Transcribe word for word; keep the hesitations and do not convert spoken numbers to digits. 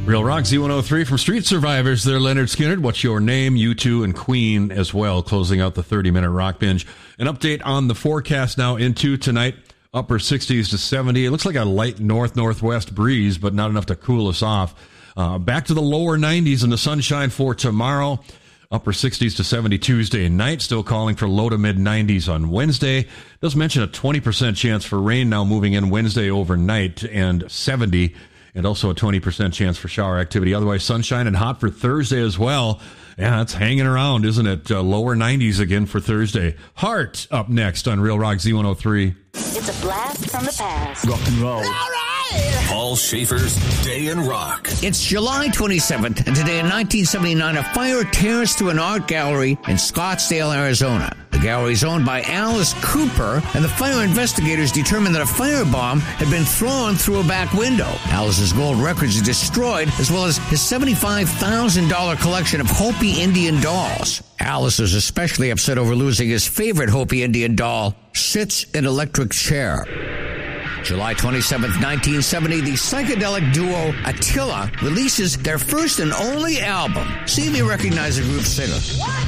Real Rock Z one oh three from Street Survivors. They're Leonard Skinner. What's Your Name? U two and Queen as well, closing out the thirty-minute rock binge. An update on the forecast now into tonight. Upper sixties to seventy. It looks like a light north-northwest breeze, but not enough to cool us off. Uh, back to the lower nineties and the sunshine for tomorrow. Upper sixties to seventy Tuesday night. Still calling for low to mid nineties on Wednesday. Does mention a twenty percent chance for rain now moving in Wednesday overnight, and seventy. And also a twenty percent chance for shower activity. Otherwise, sunshine and hot for Thursday as well. Yeah, it's hanging around, isn't it? Uh, lower nineties again for Thursday. Heart up next on Real Rock Z one oh three. It's a blast from the past. Rock and roll. All right. Paul Schaefer's Day in Rock. It's July twenty-seventh, and today in nineteen seventy-nine, a fire tears through an art gallery in Scottsdale, Arizona. The gallery is owned by Alice Cooper, and the fire investigators determined that a firebomb had been thrown through a back window. Alice's gold records are destroyed, as well as his seventy-five thousand dollars collection of Hopi Indian dolls. Alice is especially upset over losing his favorite Hopi Indian doll, Sits in Electric Chair. July twenty-seventh, nineteen seventy, the psychedelic duo Attila releases their first and only album. See if you recognize the group's singer.